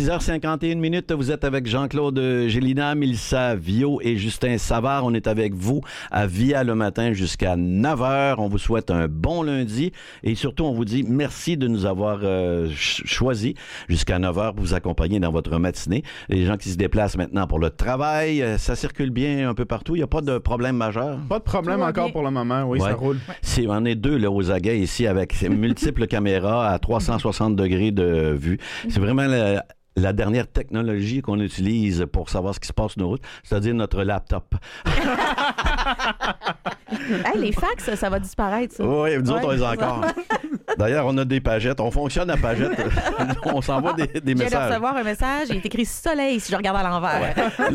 6h51, vous êtes avec Jean-Claude Gélina, Mélissa Viau et Justin Savard. On est avec vous à Via le matin jusqu'à 9h. On vous souhaite un bon lundi et surtout, on vous dit merci de nous avoir choisi jusqu'à 9h pour vous accompagner dans votre matinée. Les gens qui se déplacent maintenant pour le travail, ça circule bien un peu partout. Il n'y a pas de problème majeur? Pas de problème encore bien pour le moment. Oui, ça roule. Ouais. On est deux là, aux aguets ici avec multiples caméras à 360 degrés de vue. C'est vraiment la dernière technologie qu'on utilise pour savoir ce qui se passe sur nos routes, c'est-à-dire notre laptop. Hey, les fax, ça va disparaître, ça. Oui, nous autres, on les a encore. D'ailleurs, on a des pagettes. On fonctionne à pagette. On s'envoie des messages. Je viens de recevoir un message. Il est écrit soleil si je regarde à l'envers. Ouais.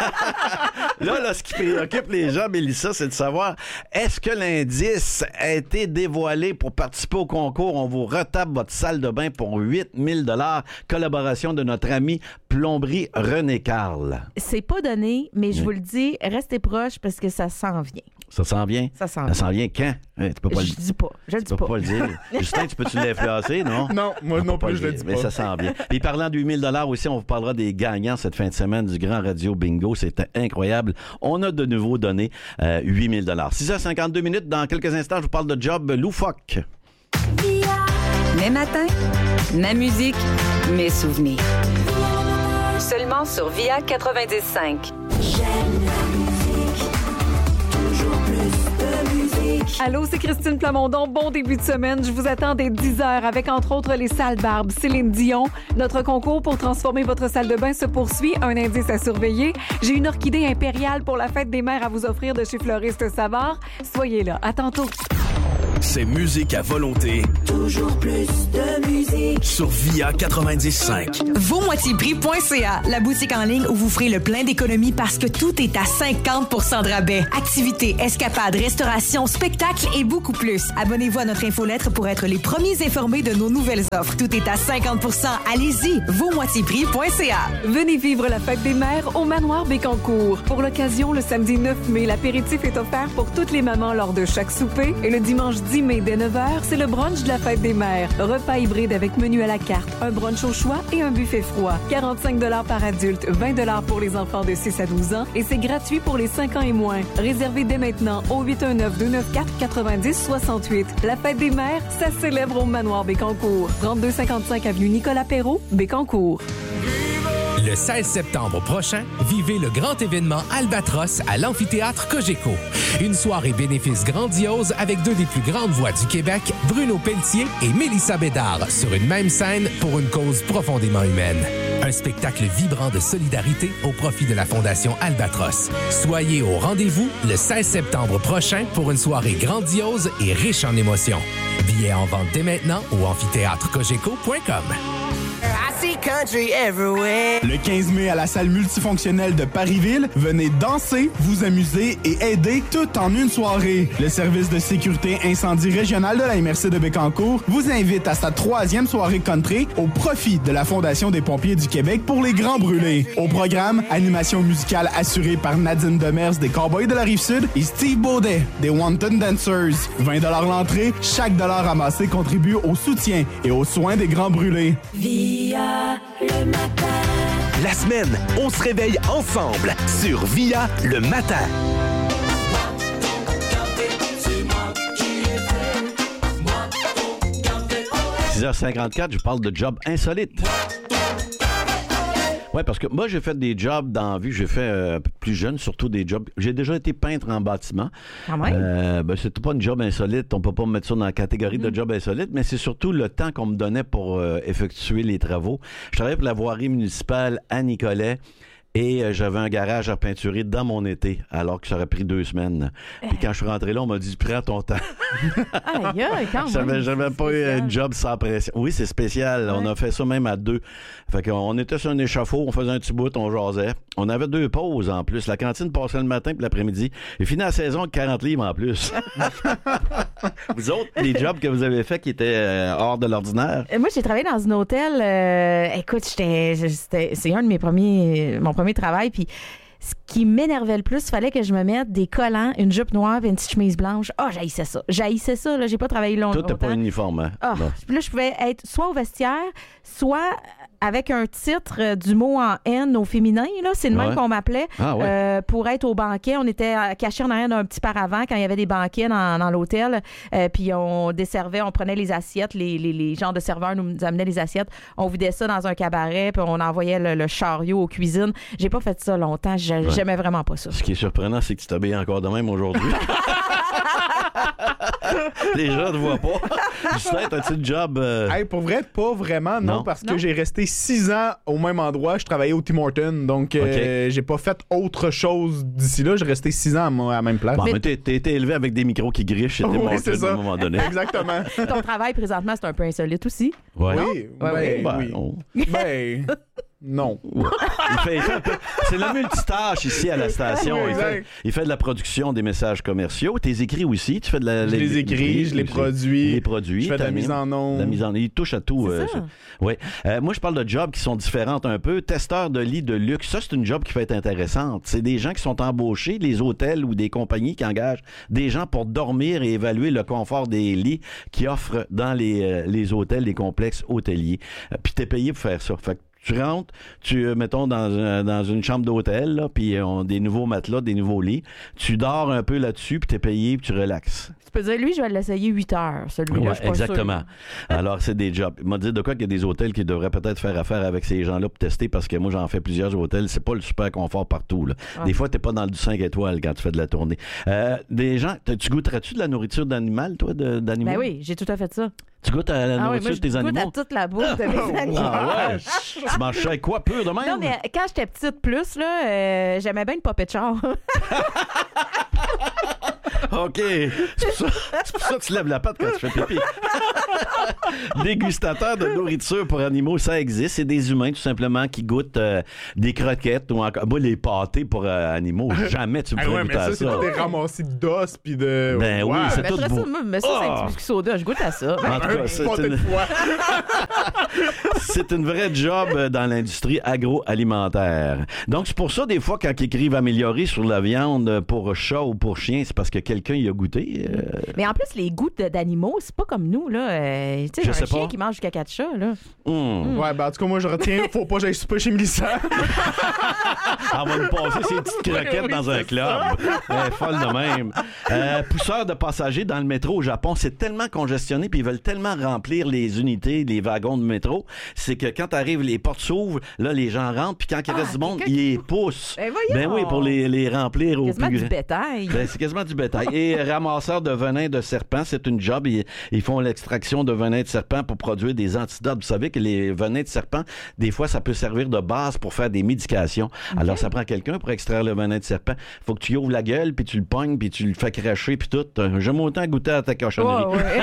Là, ce qui préoccupe les gens, Mélissa, c'est de savoir est-ce que l'indice a été dévoilé pour participer au concours? On vous retape votre salle de bain pour 8 000 $. Collaboration de notre ami Plomberie René Carl. C'est pas donné, mais je vous le dis, restez proches parce que ça s'en vient. Ça s'en vient? Ça s'en vient quand? Tu peux pas je dis pas. Je le dis pas. Tu peux pas le dire. Justin, tu peux-tu l'influencer, non? Non, moi non plus, je le dis pas. Mais ça s'en vient. Et parlant de 8 000 $ aussi, on vous parlera des gagnants cette fin de semaine du Grand Radio Bingo. C'était incroyable. On a de nouveau donné 8 000 $. 6h52, dans quelques instants, je vous parle de job loufoque. Mes matins, ma musique, mes souvenirs. Seulement sur Via 90.5. J'aime la musique, toujours plus de musique. Allô, c'est Christine Plamondon. Bon début de semaine. Je vous attends dès 10h avec, entre autres, les salles barbes Céline Dion. Notre concours pour transformer votre salle de bain se poursuit. Un indice à surveiller. J'ai une orchidée impériale pour la fête des mères à vous offrir de chez Fleuriste Savard. Soyez là. À tantôt. C'est musique à volonté. Toujours plus de musique. Sur Via 90.5. Vosmoitiesprix.ca, la boutique en ligne où vous ferez le plein d'économies parce que tout est à 50% de rabais. Activités, escapades, restauration, spectacles et beaucoup plus. Abonnez-vous à notre infolettre pour être les premiers informés de nos nouvelles offres. Tout est à 50%. Allez-y, vosmoitiesprix.ca. Venez vivre la fête des mères au Manoir Bécancour. Pour l'occasion, le samedi 9 mai, l'apéritif est offert pour toutes les mamans lors de chaque souper. Et le dimanche 10 mai dès 9h, c'est le brunch de la fête des mères. Repas hybride avec menu à la carte, un brunch au choix et un buffet froid. 45 $ par adulte, 20 $ pour les enfants de 6 à 12 ans et c'est gratuit pour les 5 ans et moins. Réservez dès maintenant au 819-294-9068. La fête des mères, ça célèbre au Manoir Bécancour. 3255 avenue Nicolas Perrault, Bécancour. Le 16 septembre prochain, vivez le grand événement Albatros à l'amphithéâtre Cogeco. Une soirée bénéfice grandiose avec deux des plus grandes voix du Québec, Bruno Pelletier et Mélissa Bédard, sur une même scène pour une cause profondément humaine. Un spectacle vibrant de solidarité au profit de la Fondation Albatros. Soyez au rendez-vous le 16 septembre prochain pour une soirée grandiose et riche en émotions. Billets en vente dès maintenant au amphithéâtrecogeco.com. Le 15 mai à la salle multifonctionnelle de Parisville, venez danser, vous amuser et aider tout en une soirée. Le service de sécurité incendie régional de la MRC de Bécancour vous invite à sa 3e soirée country au profit de la Fondation des pompiers du Québec pour les grands brûlés. Au programme, animation musicale assurée par Nadine Demers des Cowboys de la Rive-Sud et Steve Baudet des Wanton Dancers. 20 $ l'entrée, chaque dollar ramassé contribue au soutien et aux soins des grands brûlés. Via le matin. La semaine, on se réveille ensemble sur Via le matin. 6h54, je parle de job insolite. Oui, parce que moi, j'ai fait des jobs dans la vie. J'ai fait un peu plus jeune, surtout des jobs. J'ai déjà été peintre en bâtiment. Quand même. C'était pas une job insolite. On peut pas me mettre ça dans la catégorie de job insolite, mais c'est surtout le temps qu'on me donnait pour effectuer les travaux. Je travaillais pour la voirie municipale à Nicolet. Et j'avais un garage à peinturer dans mon été, alors que ça aurait pris 2 semaines. Puis quand je suis rentré là, on m'a dit « Prends ton temps ». Aïe, quand même. J'avais pas eu un job sans pression. Oui, c'est spécial. Ouais. On a fait ça même à 2. Fait qu'on était sur un échafaud, on faisait un petit bout, on jasait. On avait 2 pauses en plus. La cantine passait le matin puis l'après-midi. J'ai fini la saison avec 40 livres en plus. Vous autres, les jobs que vous avez faits qui étaient hors de l'ordinaire? Moi, j'ai travaillé dans un hôtel. Écoute, c'est un de mon premier travail. Puis ce qui m'énervait le plus, il fallait que je me mette des collants, une jupe noire et une petite chemise blanche. Ah, j'haïssais ça. J'haïssais ça, là. J'ai pas travaillé longtemps. Tout n'est pas uniforme, hein? Ah, puis là, je pouvais être soit au vestiaire, soit avec un titre du mot en N au féminin. Là. C'est le même qu'on m'appelait. Ah, ouais. Pour être au banquet, on était cachés en arrière d'un petit paravent quand il y avait des banquets dans l'hôtel. Puis on desservait, on prenait les assiettes, les gens de serveurs nous amenaient les assiettes. On vidait ça dans un cabaret, puis on envoyait le chariot aux cuisines. J'ai pas fait ça longtemps. J'aimais vraiment pas ça. Ce qui est surprenant, c'est que tu t'habilles encore de même aujourd'hui. Les gens ne voient pas. Justin, as-tu le job? Hey, pour vrai, pas vraiment, non, parce que j'ai resté 6 ans au même endroit. Je travaillais au Tim Hortons, donc j'ai pas fait autre chose d'ici là. J'ai resté 6 ans à la même place. Bon, mais t'es été élevé avec des micros qui grichent chez Tim Hortons à un moment donné. Exactement. Ton travail, présentement, c'est un peu insolite aussi. Ouais. Oui. Non. Il fait un peu. C'est le multitâche ici à la station. Il fait de la production des messages commerciaux. T'es écrit aussi. Tu fais de la. Je les écris, je les produis. Je fais de la mise en onde. Il touche à tout. Oui. Moi, je parle de jobs qui sont différentes un peu. Testeur de lits de luxe, ça, c'est une job qui peut être intéressante. C'est des gens qui sont embauchés, les hôtels ou des compagnies qui engagent des gens pour dormir et évaluer le confort des lits qu'ils offrent dans les hôtels, les complexes hôteliers. Puis t'es payé pour faire ça. Fait que tu rentres, mettons, dans une chambre d'hôtel, là, puis des nouveaux matelas, des nouveaux lits. Tu dors un peu là-dessus, puis t'es payé, puis tu relaxes. Tu peux dire, lui, je vais l'essayer 8 heures. Celui-là, je suis pas exactement. Alors, c'est des jobs. Il m'a dit de quoi qu'il y a des hôtels qui devraient peut-être faire affaire avec ces gens-là pour tester, parce que moi, j'en fais plusieurs hôtels. C'est pas le super confort partout, là. Des fois, t'es pas dans le 5 étoiles quand tu fais de la tournée. Des gens, tu goûterais-tu de la nourriture d'animal, toi, d'animaux? Ben oui, j'ai tout à fait ça. Tu goûtes à la nourriture de tes animaux? Je goûte à toute la bouffe de mes animaux. Ah ouais? Tu manges ça avec quoi? Pur de même? Non, mais quand j'étais petite plus, là, j'aimais bien une popée de char. OK. C'est pour ça que tu lèves la patte quand tu fais pipi. Dégustateur de nourriture pour animaux, ça existe. C'est des humains, tout simplement, qui goûtent des croquettes ou encore... Moi, les pâtés pour animaux, jamais tu me ferais goûter à ça. C'est des ramassis d'os puis de... Ben oui, c'est tout beau. Mais ça, c'est un petit biscuit soda. Je goûte à ça. En tout cas, c'est une vraie job dans l'industrie agroalimentaire. Donc, c'est pour ça, des fois, quand ils écrivent améliorer sur la viande pour chat ou pour chien, c'est parce que quelqu'un y a goûté. Mais en plus, les goûts d'animaux, c'est pas comme nous, là. Tu sais, un chien qui mange du caca de chat, là. Ouais, ben en tout cas, moi, je retiens, faut pas que j'aille souper chez Mélissa. On va nous passer ces petites croquettes dans un club. Folle de même. Pousseur de passagers dans le métro au Japon, c'est tellement congestionné, puis ils veulent tellement remplir les unités, les wagons de métro, c'est que quand t'arrives, les portes s'ouvrent, là, les gens rentrent, puis quand il reste du monde, ils les poussent. Ben oui, pour les remplir au plus grand. C'est quasiment du bétail. C'est quasiment du bétail. Et ramasseur de venin de serpent, c'est une job. Ils font l'extraction de venin de serpent pour produire des antidotes. Vous savez que les venins de serpent, des fois, ça peut servir de base pour faire des médications. Okay. Alors, ça prend quelqu'un pour extraire le venin de serpent. Faut que tu y ouvres la gueule, puis tu le pognes, puis tu le fais cracher, puis tout. J'aime autant goûter à ta cochonnerie. Oh, ouais.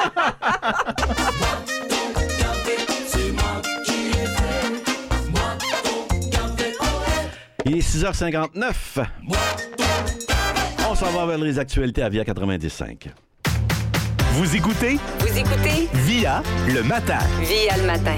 Il est 6h59. On s'en va vers les actualités à VIA 95. Vous écoutez VIA le matin. VIA le matin.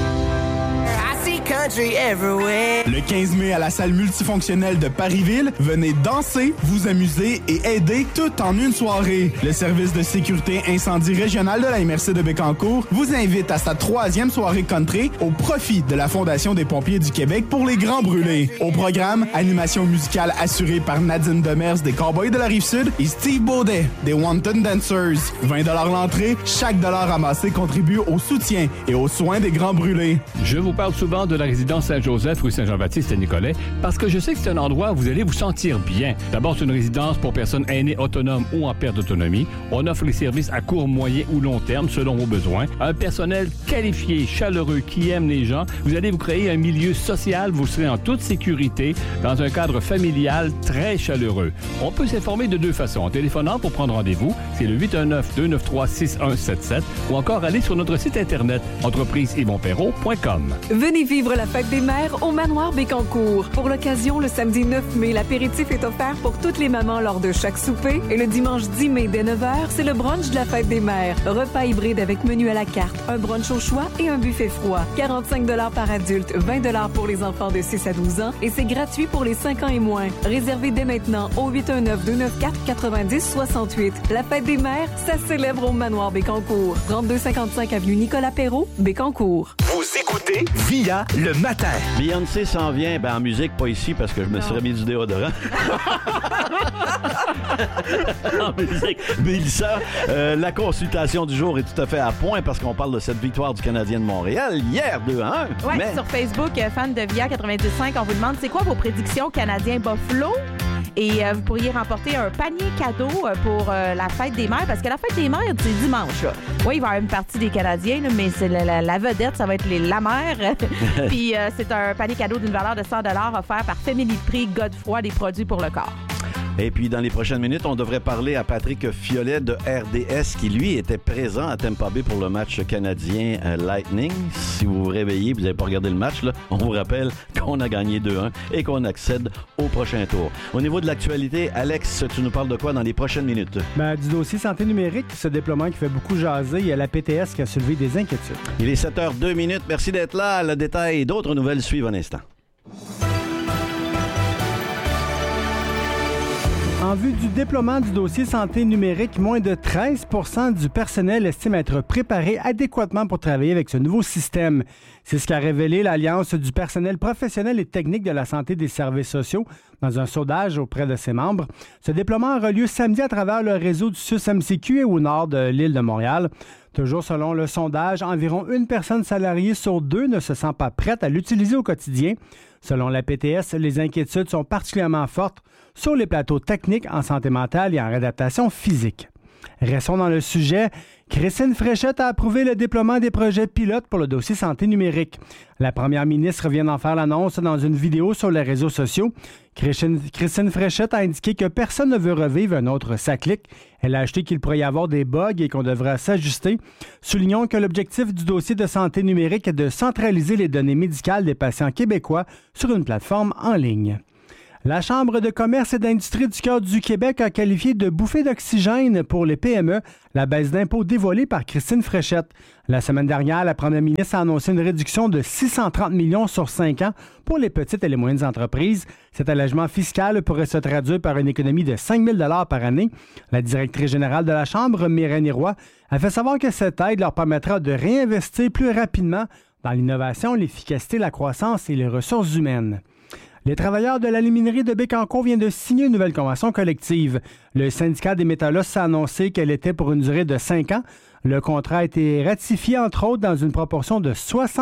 Le 15 mai à la salle multifonctionnelle de Parisville, venez danser, vous amuser et aider tout en une soirée. Le service de sécurité incendie régional de la MRC de Bécancour vous invite à sa 3e soirée country au profit de la Fondation des pompiers du Québec pour les grands brûlés. Au programme, animation musicale assurée par Nadine Demers des Cowboys de la Rive-Sud et Steve Baudet des Wanton Dancers. 20$ l'entrée, chaque dollar ramassé contribue au soutien et aux soins des grands brûlés. Je vous parle souvent de la résidence Saint-Joseph, rue Saint-Jean-Baptiste à Nicolet, parce que je sais que c'est un endroit où vous allez vous sentir bien. D'abord, c'est une résidence pour personnes aînées autonomes ou en perte d'autonomie. On offre les services à court, moyen ou long terme selon vos besoins. Un personnel qualifié, chaleureux, qui aime les gens. Vous allez vous créer un milieu social, vous serez en toute sécurité, dans un cadre familial très chaleureux. On peut s'informer de 2 façons. En téléphonant pour prendre rendez-vous, C'est le 819-293-6177 ou encore aller sur notre site internet entrepriseyvonperrault.com. Venez vivre la fête des mères au Manoir Bécancour. Pour l'occasion, le samedi 9 mai, l'apéritif est offert pour toutes les mamans lors de chaque souper. Et le dimanche 10 mai, dès 9h, c'est le brunch de la fête des mères. Repas hybride avec menu à la carte, un brunch au choix et un buffet froid. 45 $ par adulte, 20 $ pour les enfants de 6 à 12 ans et c'est gratuit pour les 5 ans et moins. Réservez dès maintenant au 819-294-9068. La fête des mères, ça célèbre au Manoir Bécancour. 3255 avenue Nicolas Perrault, Bécancour. Vous écoutez Via le matin. Beyoncé s'en vient, en musique, pas ici parce que je me suis remis du déodorant. En musique. Mélissa, la consultation du jour est tout à fait à point parce qu'on parle de cette victoire du Canadien de Montréal hier 2-1. Oui, sur Facebook, fan de Via 95, on vous demande c'est quoi vos prédictions Canadien-Buffalo? Et vous pourriez remporter un panier cadeau pour la fête des mères, parce que la fête des mères, c'est dimanche. Là. Oui, il va y avoir une partie des Canadiens, là, mais c'est la vedette, ça va être la mère. Puis c'est un panier cadeau d'une valeur de 100 $ offert par Family Prix Godefroy, des produits pour le corps. Et puis, dans les prochaines minutes, on devrait parler à Patrick Fiolet de RDS, qui, lui, était présent à Tampa Bay pour le match canadien Lightning. Si vous vous réveillez, vous n'avez pas regardé le match, là, on vous rappelle qu'on a gagné 2-1 et qu'on accède au prochain tour. Au niveau de l'actualité, Alex, tu nous parles de quoi dans les prochaines minutes? Du dossier santé numérique, ce déploiement qui fait beaucoup jaser, il y a la PTS qui a soulevé des inquiétudes. Il est 7h02. Merci d'être là. Le détail et d'autres nouvelles suivent un instant. En vue du déploiement du dossier santé numérique, moins de 13 % du personnel estime être préparé adéquatement pour travailler avec ce nouveau système. C'est ce qu'a révélé l'Alliance du personnel professionnel et technique de la santé des services sociaux dans un sondage auprès de ses membres. Ce déploiement aura lieu samedi à travers le réseau du SUS-MCQ et au nord de l'île de Montréal. Toujours selon le sondage, environ une personne salariée sur 2 ne se sent pas prête à l'utiliser au quotidien. Selon la PTS, les inquiétudes sont particulièrement fortes sur les plateaux techniques en santé mentale et en réadaptation physique. Restons dans le sujet. Christine Fréchette a approuvé le déploiement des projets pilotes pour le dossier santé numérique. La première ministre vient d'en faire l'annonce dans une vidéo sur les réseaux sociaux. Christine Fréchette a indiqué que personne ne veut revivre un autre SACLIC. Elle a ajouté qu'il pourrait y avoir des bugs et qu'on devra s'ajuster. Soulignons que l'objectif du dossier de santé numérique est de centraliser les données médicales des patients québécois sur une plateforme en ligne. La Chambre de commerce et d'industrie du cœur du Québec a qualifié de bouffée d'oxygène pour les PME la baisse d'impôts dévoilée par Christine Fréchette. La semaine dernière, la première ministre a annoncé une réduction de 630 millions sur 5 ans pour les petites et les moyennes entreprises. Cet allègement fiscal pourrait se traduire par une économie de 5 000 $ par année. La directrice générale de la Chambre, Myrène Roy, a fait savoir que cette aide leur permettra de réinvestir plus rapidement dans l'innovation, l'efficacité, la croissance et les ressources humaines. Les travailleurs de l'aluminerie de Bécancour viennent de signer une nouvelle convention collective. Le syndicat des métallos a annoncé qu'elle était pour une durée de 5 ans. Le contrat a été ratifié, entre autres, dans une proportion de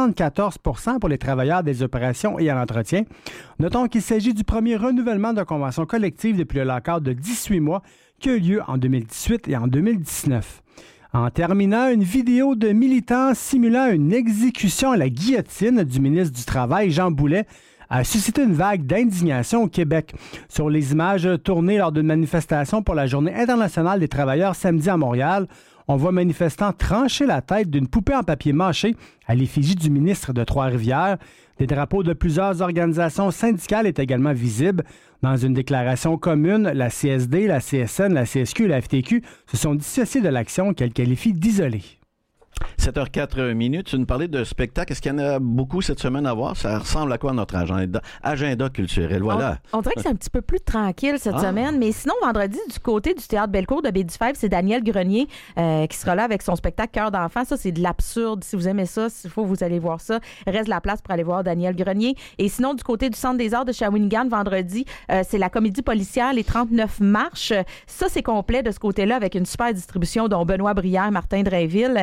74 % pour les travailleurs des opérations et à l'entretien. Notons qu'il s'agit du premier renouvellement de convention collective depuis le accord de 18 mois qui a eu lieu en 2018 et en 2019. En terminant, une vidéo de militants simulant une exécution à la guillotine du ministre du Travail, Jean Boulet, a suscité une vague d'indignation au Québec. Sur les images tournées lors d'une manifestation pour la Journée internationale des travailleurs samedi à Montréal, on voit un manifestant trancher la tête d'une poupée en papier mâché à l'effigie du ministre de Trois-Rivières. Des drapeaux de plusieurs organisations syndicales est également visible. Dans une déclaration commune, la CSD, la CSN, la CSQ et la FTQ se sont dissociés de l'action qu'elles qualifient d'isolée. 7h04. Tu nous parlais de spectacles. Est-ce qu'il y en a beaucoup cette semaine à voir? Ça ressemble à quoi notre agenda culturel? Voilà. On dirait que c'est un petit peu plus tranquille cette semaine, mais sinon, vendredi, du côté du Théâtre Bellecour de Baie-du-Fèvre, c'est Daniel Grenier qui sera là avec son spectacle Cœur d'enfant. Ça, c'est de l'absurde. Si vous aimez ça, s'il faut, vous allez voir ça. Reste la place pour aller voir Daniel Grenier. Et sinon, du côté du Centre des arts de Shawinigan, vendredi, c'est la comédie policière Les 39 marches. Ça, c'est complet de ce côté-là avec une super distribution dont Benoît Brière, Martin Drainville. Et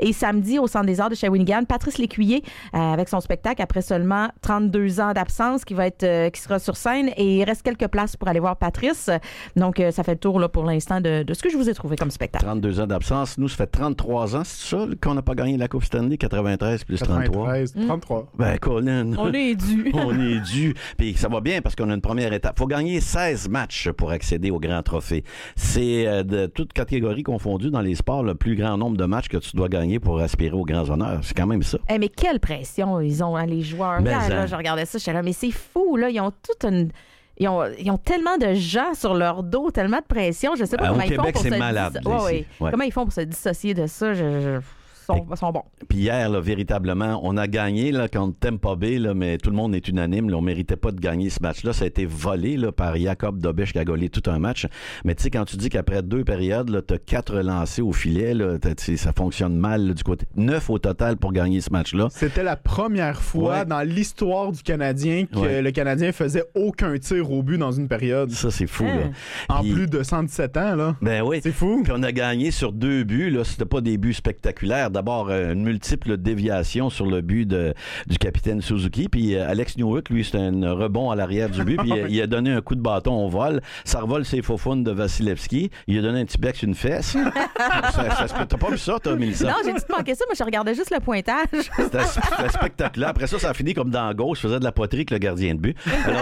Et samedi, au Centre des Arts de Shawinigan, Patrice Lécuyer, avec son spectacle après seulement 32 ans d'absence, qui sera sur scène. Et il reste quelques places pour aller voir Patrice. Donc, ça fait le tour là, pour l'instant de ce que je vous ai trouvé comme spectacle. 32 ans d'absence. Nous, ça fait 33 ans, c'est ça, qu'on n'a pas gagné la Coupe Stanley, 93 plus 33. 33. Ben, Colin. On est dû. On est dû. Puis ça va bien parce qu'on a une première étape. Il faut gagner 16 matchs pour accéder au grand trophée. C'est de toutes catégories confondues dans les sports le plus grand nombre de matchs que tu dois gagner pour aspirer aux grands honneurs. C'est quand même ça. Mais quelle pression ils ont, les joueurs. Là, je regardais ça, je suis là, mais c'est fou, là. Ils ont toute une... Ils ont tellement de gens sur leur dos, tellement de pression. Je sais pas comment ils font pour c'est malade. Comment ils font pour se dissocier de ça? Sont bons. Puis hier, là, véritablement, on a gagné là, contre Tampa Bay, là, mais tout le monde est unanime. Là, on ne méritait pas de gagner ce match-là. Ça a été volé là, par Jacob Dobeš qui a gaulé tout un match. Mais tu sais, quand tu dis qu'après 2 périodes, tu as 4 lancés au filet, là, ça fonctionne mal là, du côté. 9 au total pour gagner ce match-là. C'était la première fois dans l'histoire du Canadien que le Canadien faisait aucun tir au but dans une période. Ça, c'est fou. Là. En plus de 117 ans. Là. Ben oui. C'est fou. Puis on a gagné sur 2 buts. Là. C'était pas des buts spectaculaires. D'abord, une multiple déviation sur le but du capitaine Suzuki. Puis Alex Newhook, lui, c'était un rebond à l'arrière du but. Puis il a donné un coup de bâton au vol. Ça revole ses faufounes de Vasilevski. Il a donné un petit bec sur une fesse. T'as pas vu ça, toi, Mélissa? Non, j'ai tout manqué ça. Moi, je regardais juste le pointage. C'était spectaculaire. Après ça a fini comme dans gauche. Je faisais de la poterie avec le gardien de but. Alors...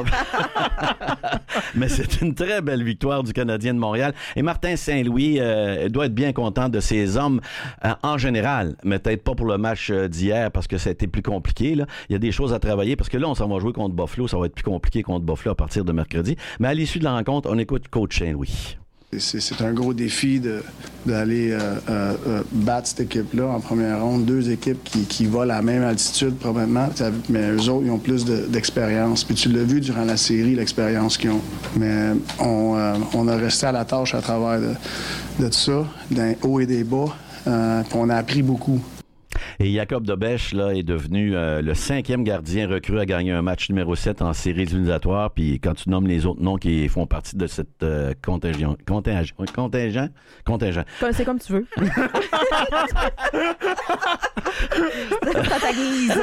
Mais c'est une très belle victoire du Canadien de Montréal. Et Martin Saint-Louis doit être bien content de ses hommes en général. Mais peut-être pas pour le match d'hier parce que ça a été plus compliqué. Là. Il y a des choses à travailler parce que là, on s'en va jouer contre Buffalo. Ça va être plus compliqué contre Buffalo à partir de mercredi. Mais à l'issue de la rencontre, on écoute coach Saint-Louis. C'est un gros défi d'aller battre cette équipe-là en première ronde. 2 équipes qui volent à la même altitude probablement, mais eux autres, ils ont plus d'expérience. Puis tu l'as vu durant la série, l'expérience qu'ils ont. Mais on a resté à la tâche à travers de tout ça, d'un haut et des bas. Puis on a appris beaucoup. Et Jacob Dobeš là, est devenu le 5e gardien recru à gagner un match numéro 7 en séries éliminatoires. Puis quand tu nommes les autres noms qui font partie de cette contingent. C'est comme tu veux. Ça t'aguise.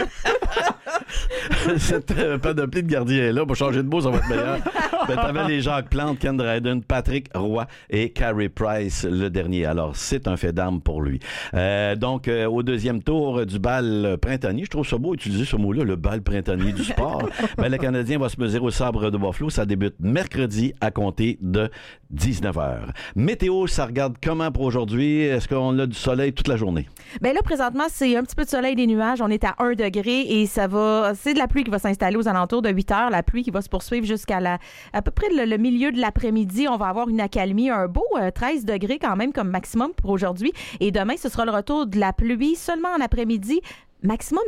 Cette panoplie de gardiens là, pour changer de mot, ça va être meilleur. Ben, t'avais les Jacques Plante, Ken Dryden, Patrick Roy et Carey Price le dernier. Alors, c'est un fait d'armes pour lui. Donc, au deuxième tour du bal printanier, je trouve ça beau utiliser ce mot-là, le bal printanier du sport. Ben, le Canadien va se mesurer au sabre de Buffalo. Ça débute mercredi à compter de 19h. Météo, ça regarde comment pour aujourd'hui? Est-ce qu'on a du soleil toute la journée? Bien là, présentement, c'est un petit peu de soleil, des nuages. On est à 1 degré et c'est de la pluie qui va s'installer aux alentours de 8 heures. La pluie qui va se poursuivre jusqu'à à peu près le milieu de l'après-midi. On va avoir une accalmie, un beau 13 degrés quand même comme maximum pour aujourd'hui. Et demain, ce sera le retour de la pluie seulement en après-midi. Maximum